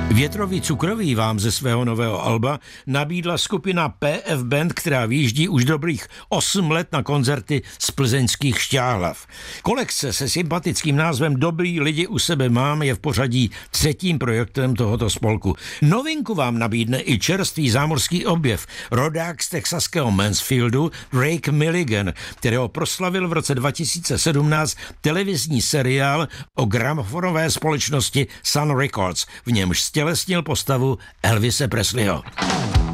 Větrový cukroví vám ze svého nového alba nabídla skupina PF Band, která vyjíždí už dobrých 8 let na koncerty z plzeňských Šťáhlav. Kolekce se sympatickým názvem Dobrý lidi u sebe mám je v pořadí 3. projektem tohoto spolku. Novinku vám nabídne i čerstvý zámořský objev, rodák z texaského Mansfieldu Drake Milligan, kterého proslavil v roce 2017 televizní seriál o gramofonové společnosti Sun Records, v němž stělesnil postavu Elvise Presleyho.